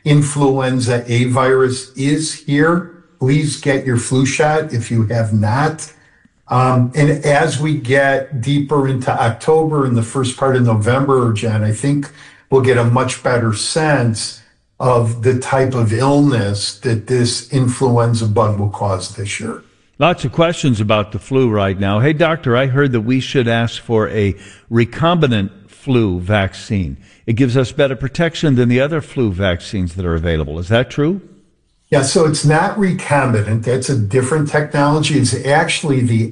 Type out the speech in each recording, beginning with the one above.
influenza A virus is here. Please get your flu shot if you have not. And as we get deeper into October and the first part of November, Jen, I think we'll get a much better sense of the type of illness that this influenza bug will cause this year. Lots of questions about the flu right now. Hey, doctor, I heard that we should ask for a recombinant flu vaccine. It gives us better protection than the other flu vaccines that are available. Is that true? Yeah, so it's not recombinant. That's a different technology. It's actually the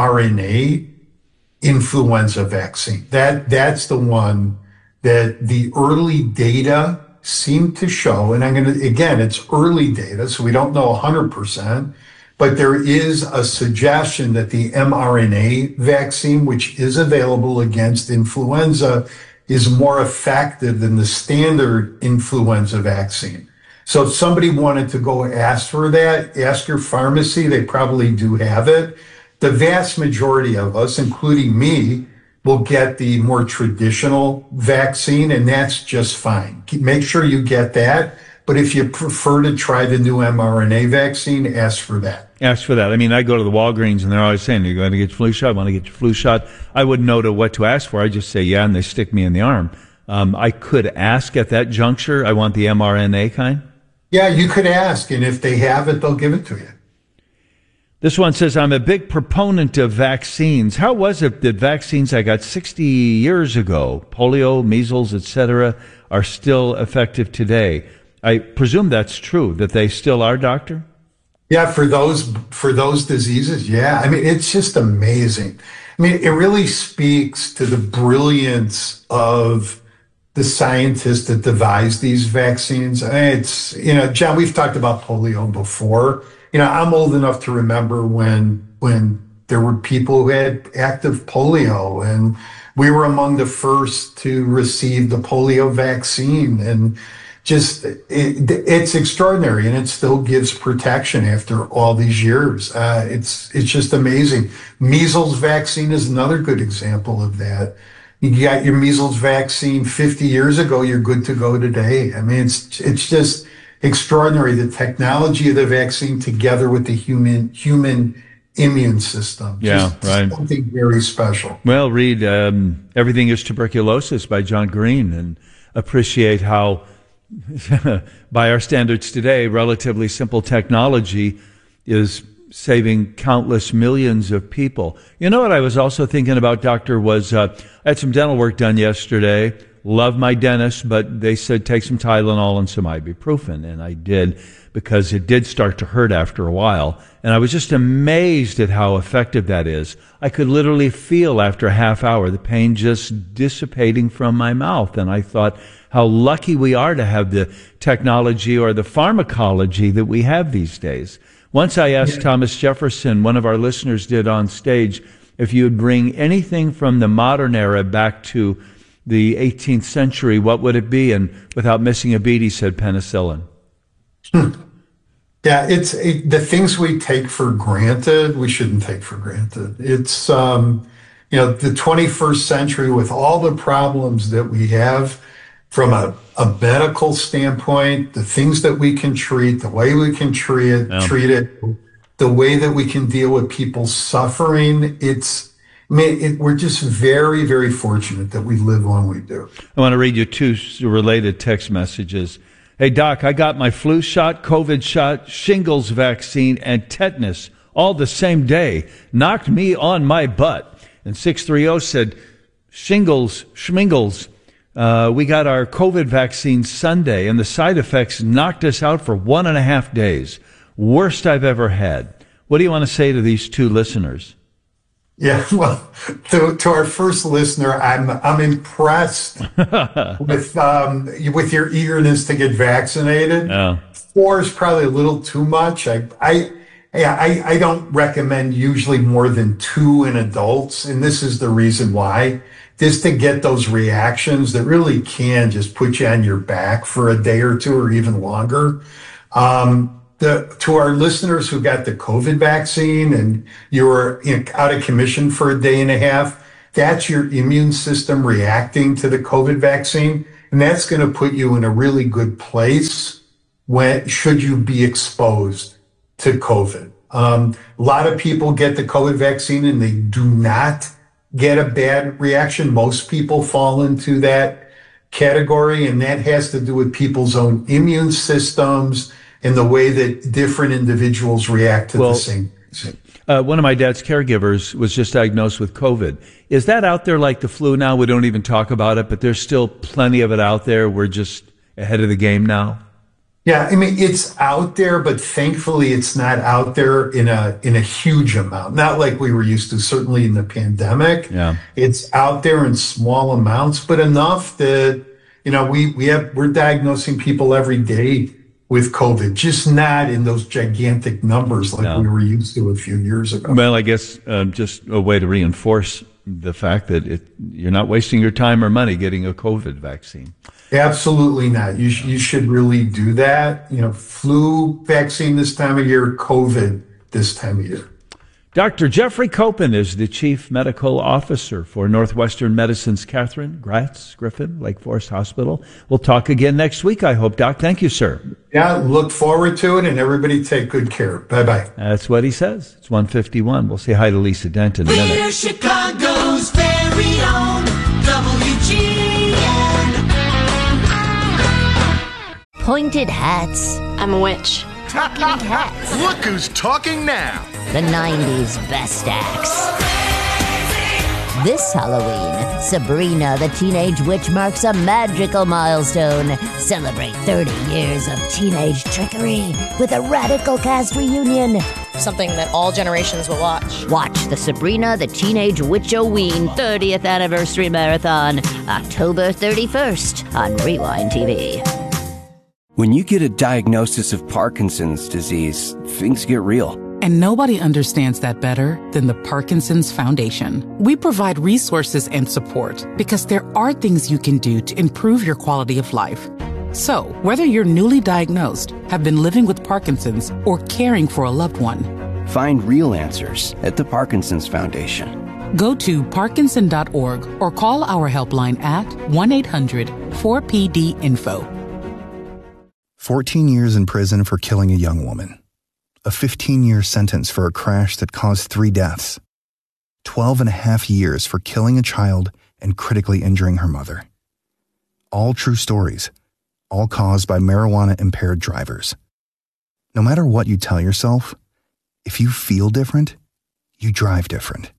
mRNA influenza vaccine. That's the one that the early data seem to show. And again, it's early data, so we don't know 100%. But there is a suggestion that the mRNA vaccine, which is available against influenza, is more effective than the standard influenza vaccine. So if somebody wanted to go ask for that, ask your pharmacy, they probably do have it. The vast majority of us, including me, will get the more traditional vaccine, and that's just fine. Make sure you get that. But if you prefer to try the new mRNA vaccine, ask for that. Ask for that. I mean, I go to the Walgreens and they're always saying, "You're going to get your flu shot? Want to get your flu shot?" I wouldn't know what to ask for. I just say, yeah, and they stick me in the arm. I could ask at that juncture, I want the mRNA kind? Yeah, you could ask, and if they have it, they'll give it to you. This one says, I'm a big proponent of vaccines. How was it that vaccines I got 60 years ago, polio, measles, etc., are still effective today? I presume that's true, that they still are, doctor? Yeah, for those diseases, yeah. I mean, it's just amazing. I mean, it really speaks to the brilliance of the scientists that devised these vaccines. It's, John, we've talked about polio before. I'm old enough to remember when there were people who had active polio, and we were among the first to receive the polio vaccine. And just it's extraordinary, and it still gives protection after all these years. It's just amazing. Measles vaccine is another good example of that. You got your measles vaccine 50 years ago, you're good to go today. I mean, it's just extraordinary, the technology of the vaccine together with the human immune system. Yeah, right. Something very special. Well, read Everything is Tuberculosis by John Green and appreciate how, by our standards today, relatively simple technology is saving countless millions of people. You know what I was also thinking about, doctor, was I had some dental work done yesterday. Love my dentist, but they said take some Tylenol and some ibuprofen, and I did because it did start to hurt after a while. And I was just amazed at how effective that is. I could literally feel after a half hour the pain just dissipating from my mouth, and I thought how lucky we are to have the technology or the pharmacology that we have these days. Once I asked Thomas Jefferson, one of our listeners did on stage, if you would bring anything from the modern era back to the 18th century, what would it be? And without missing a beat, he said penicillin. Yeah, the things we take for granted, we shouldn't take for granted. It's, the 21st century with all the problems that we have from a medical standpoint, the things that we can treat, the way we can treat it, the way that we can deal with people's suffering. We're just very, very fortunate that we live when we do. I want to read you two related text messages. Hey, Doc, I got my flu shot, COVID shot, shingles vaccine, and tetanus all the same day. Knocked me on my butt. And 630 said, shingles, schmingles. We got our COVID vaccine Sunday, and the side effects knocked us out for 1.5 days. Worst I've ever had. What do you want to say to these two listeners? Yeah, well, to our first listener, I'm impressed with your eagerness to get vaccinated. Oh. 4 is probably a little too much. I don't recommend usually more than 2 in adults, and this is the reason why. Just to get those reactions that really can just put you on your back for a day or 2 or even longer. To our listeners who got the COVID vaccine and you were out of commission for a day and a half, that's your immune system reacting to the COVID vaccine. And that's going to put you in a really good place should you be exposed to COVID. A lot of people get the COVID vaccine and they do not get a bad reaction. Most people fall into that category, and that has to do with people's own immune systems and the way that different individuals react to the same thing. One of my dad's caregivers was just diagnosed with COVID. Is that out there like the flu now? We don't even talk about it, but there's still plenty of it out there. We're just ahead of the game now. Yeah, I mean, it's out there, but thankfully it's not out there in a huge amount. Not like we were used to, certainly in the pandemic. Yeah. It's out there in small amounts, but enough that, we're diagnosing people every day with COVID, just not in those gigantic numbers like we were used to a few years ago. Well, I guess just a way to reinforce the fact that you're not wasting your time or money getting a COVID vaccine. Absolutely not. You should really do that. Flu vaccine this time of year, COVID this time of year. Dr. Jeffrey Copen is the Chief Medical Officer for Northwestern Medicine's Catherine Gratz Griffin Lake Forest Hospital. We'll talk again next week, I hope, Doc. Thank you, sir. Yeah, look forward to it, and everybody take good care. Bye-bye. That's what he says. It's 1:51. We'll say hi to Lisa Dent in a minute. We're Chicago's very own WGN. Pointed hats. I'm a witch. Talking cats. Look who's talking now. The 90s best acts. This Halloween, Sabrina the Teenage Witch marks a magical milestone. Celebrate 30 years of teenage trickery with a radical cast reunion. Something that all generations will watch. Watch the Sabrina the Teenage Witch-O-Ween 30th Anniversary Marathon, October 31st on Rewind TV. When you get a diagnosis of Parkinson's disease, things get real. And nobody understands that better than the Parkinson's Foundation. We provide resources and support because there are things you can do to improve your quality of life. So, whether you're newly diagnosed, have been living with Parkinson's, or caring for a loved one, find real answers at the Parkinson's Foundation. Go to parkinson.org or call our helpline at 1-800-4PD-INFO. 14 years in prison for killing a young woman. A 15-year sentence for a crash that caused 3 deaths. 12 and a half years for killing a child and critically injuring her mother. All true stories, all caused by marijuana-impaired drivers. No matter what you tell yourself, if you feel different, you drive different.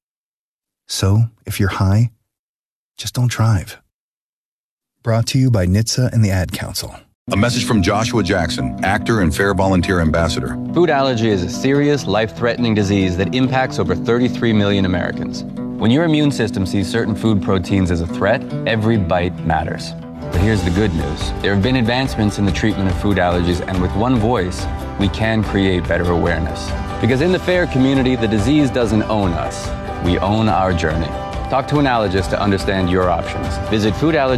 So, if you're high, just don't drive. Brought to you by NHTSA and the Ad Council. A message from Joshua Jackson, actor and Fair Volunteer Ambassador. Food allergy is a serious, life-threatening disease that impacts over 33 million Americans. When your immune system sees certain food proteins as a threat, every bite matters. But here's the good news. There have been advancements in the treatment of food allergies, and with one voice, we can create better awareness. Because in the FAIR community, the disease doesn't own us. We own our journey. Talk to an allergist to understand your options. Visit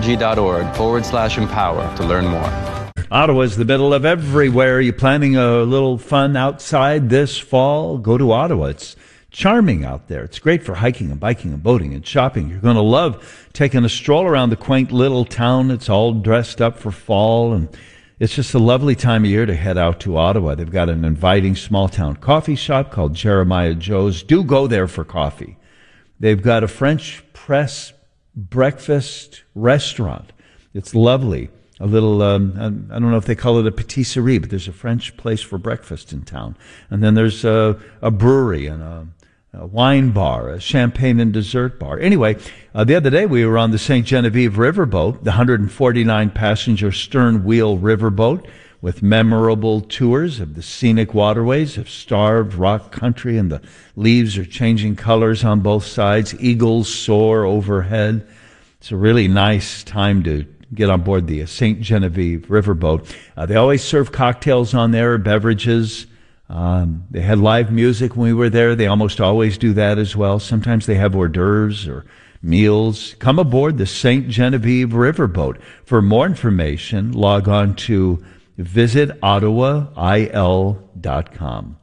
foodallergy.org/empower to learn more. Ottawa's the middle of everywhere. You planning a little fun outside this fall? Go to Ottawa. It's charming out there. It's great for hiking and biking and boating and shopping. You're going to love taking a stroll around the quaint little town. It's all dressed up for fall, and it's just a lovely time of year to head out to Ottawa. They've got an inviting small-town coffee shop called Jeremiah Joe's. Do go there for coffee. They've got a French press breakfast restaurant. It's lovely. A little, I don't know if they call it a patisserie, but there's a French place for breakfast in town. And then there's a brewery and a wine bar, a champagne and dessert bar. Anyway, the other day we were on the St. Genevieve riverboat, the 149-passenger stern wheel riverboat, with memorable tours of the scenic waterways of starved rock country, and the leaves are changing colors on both sides. Eagles soar overhead. It's a really nice time to get on board the St. Genevieve riverboat. They always serve cocktails on there, beverages. They had live music when we were there. They almost always do that as well. Sometimes they have hors d'oeuvres or meals. Come aboard the St. Genevieve riverboat. For more information, log on to visitottawail.com.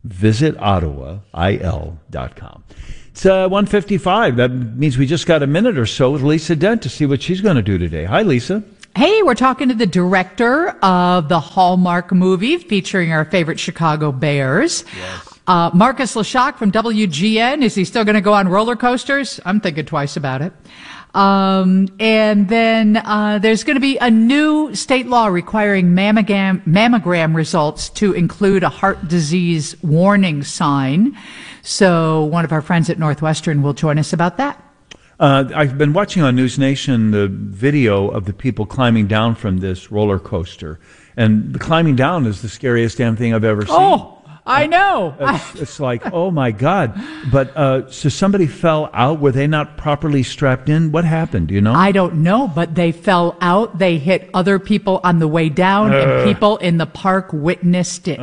visitottawail.com. It's 1:55. That means we just got a minute or so with Lisa Dent to see what she's going to do today. Hi, Lisa. Hey, we're talking to the director of the Hallmark movie featuring our favorite Chicago Bears. Yes. Marcus Leshock from WGN. Is he still going to go on roller coasters? I'm thinking twice about it. And then there's going to be a new state law requiring mammogram results to include a heart disease warning sign. So one of our friends at Northwestern will join us about that. I've been watching on News Nation the video of the people climbing down from this roller coaster. And the climbing down is the scariest damn thing I've ever seen. Oh, I know. It's like, oh my God. But so somebody fell out. Were they not properly strapped in? What happened? Do you know? I don't know, but they fell out. They hit other people on the way down, and people in the park witnessed it.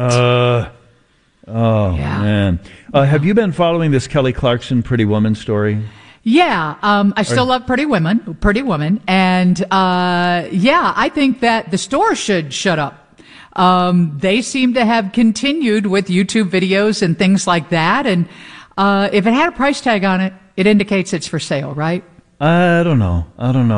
Man. Have you been following this Kelly Clarkson Pretty Woman story? Yeah, I still love Pretty Woman. And, I think that the store should shut up. They seem to have continued with YouTube videos and things like that. And, if it had a price tag on it, it indicates it's for sale, right? I don't know. I don't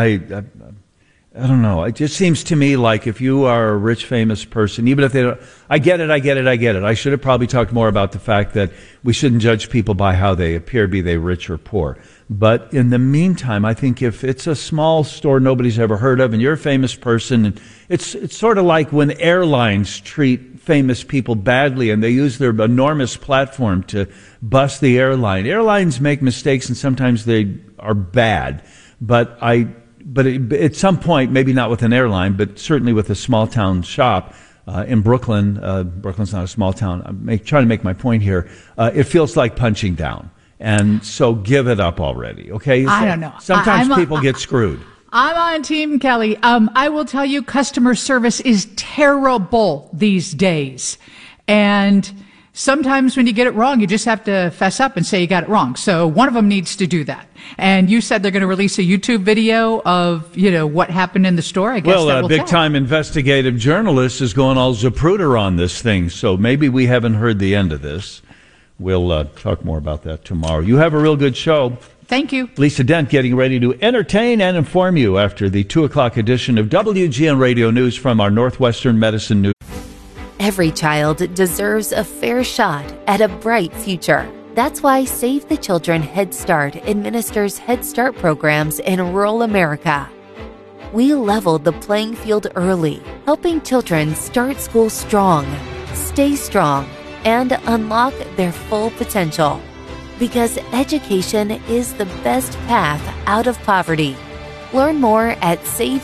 know. It just seems to me like if you are a rich, famous person, even if they don't, I get it. I should have probably talked more about the fact that we shouldn't judge people by how they appear, be they rich or poor. But in the meantime, I think if it's a small store nobody's ever heard of and you're a famous person, and it's sort of like when airlines treat famous people badly and they use their enormous platform to bust the airline. Airlines make mistakes and sometimes they are bad. But at some point, maybe not with an airline, but certainly with a small town shop in Brooklyn. Brooklyn's not a small town. I'm trying to make my point here. It feels like punching down. And so give it up already, okay? I don't know. Sometimes people get screwed. I'm on Team Kelly. I will tell you, customer service is terrible these days. And sometimes when you get it wrong, you just have to fess up and say you got it wrong. So one of them needs to do that. And you said they're going to release a YouTube video of, what happened in the store. I guess well, a big-time investigative journalist is going all Zapruder on this thing. So maybe we haven't heard the end of this. We'll talk more about that tomorrow. You have a real good show. Thank you. Lisa Dent getting ready to entertain and inform you after the 2 o'clock edition of WGN Radio News from our Northwestern Medicine News. Every child deserves a fair shot at a bright future. That's why Save the Children Head Start administers Head Start programs in rural America. We leveled the playing field early, helping children start school strong, stay strong, and unlock their full potential. Because education is the best path out of poverty. Learn more at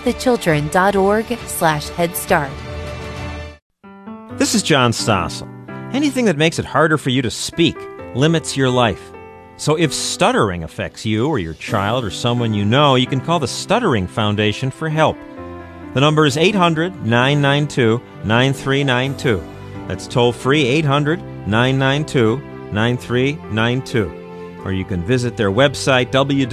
savethechildren.org/headstart. This is John Stossel. Anything that makes it harder for you to speak limits your life. So if stuttering affects you or your child or someone you know, you can call the Stuttering Foundation for help. The number is 800-992-9392. That's toll-free 800-992-9392. Or you can visit their website,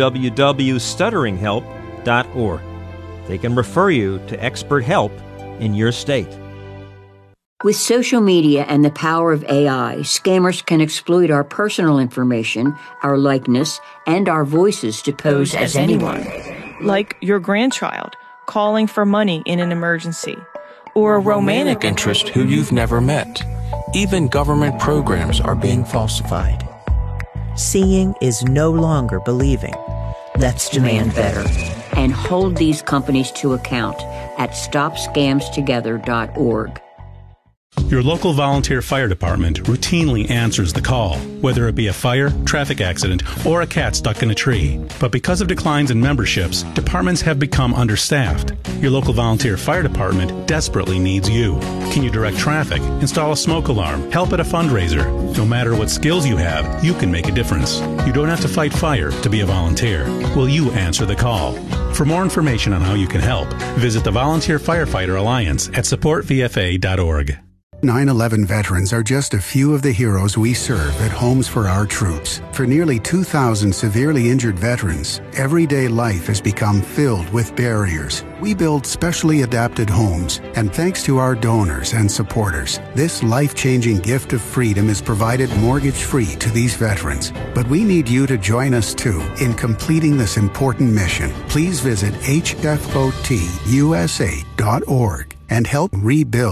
www.stutteringhelp.org. They can refer you to expert help in your state. With social media and the power of AI, scammers can exploit our personal information, our likeness, and our voices to pose as anyone. Like your grandchild calling for money in an emergency, or a romantic interest who you've never met. Even government programs are being falsified. Seeing is no longer believing. Let's demand better and hold these companies to account at StopScamsTogether.org. Your local volunteer fire department routinely answers the call, whether it be a fire, traffic accident, or a cat stuck in a tree. But because of declines in memberships, departments have become understaffed. Your local volunteer fire department desperately needs you. Can you direct traffic, install a smoke alarm, help at a fundraiser? No matter what skills you have, you can make a difference. You don't have to fight fire to be a volunteer. Will you answer the call? For more information on how you can help, visit the Volunteer Firefighter Alliance at supportvfa.org. 9/11 veterans are just a few of the heroes we serve at Homes for Our Troops. For nearly 2,000 severely injured veterans, everyday life has become filled with barriers. We build specially adapted homes, and thanks to our donors and supporters, this life-changing gift of freedom is provided mortgage-free to these veterans. But we need you to join us too in completing this important mission. Please visit hfotusa.org and help rebuild